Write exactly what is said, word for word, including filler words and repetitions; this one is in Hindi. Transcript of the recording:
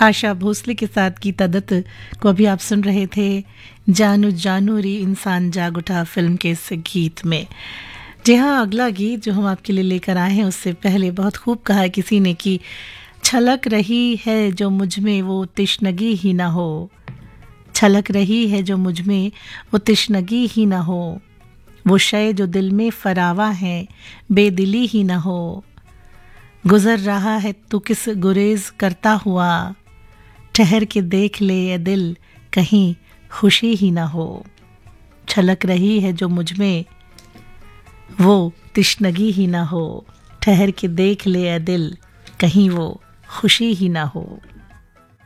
आशा भोसले के साथ गीता दत्त को अभी आप सुन रहे थे जानू जानू री इंसान जाग उठा फिल्म के इस गीत में। जी हाँ, अगला गीत जो हम आपके लिए लेकर आए हैं उससे पहले बहुत खूब कहा है किसी ने कि छलक रही है जो मुझ में वो तिश्नगी ही ना हो, छलक रही है जो मुझ में वो तिश्नगी ही ना हो, वो शय जो दिल में फरावा है बेदिली ही ना हो, गुजर रहा है तू किस गुरेज करता हुआ, ठहर के देख ले ये दिल कहीं खुशी ही ना हो, छलक रही है जो मुझ में वो तिश्नगी ही ना हो, ठहर के देख ले ये दिल कहीं वो खुशी ही ना हो।